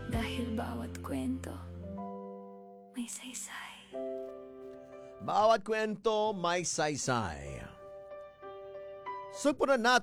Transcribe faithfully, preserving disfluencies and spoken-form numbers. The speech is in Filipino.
Dahil bawat kwento may saysay. Bawat kwento may saysay. Sugpunan natin